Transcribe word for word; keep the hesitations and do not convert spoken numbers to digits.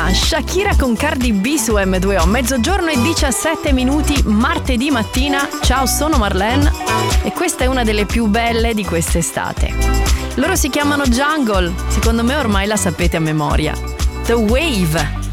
Sia, Shakira con Cardi B su emme due o, mezzogiorno e diciassette minuti, martedì mattina. Ciao, sono Marlene e questa è una delle più belle di quest'estate. Loro si chiamano Jungle, secondo me ormai la sapete a memoria. The Wave.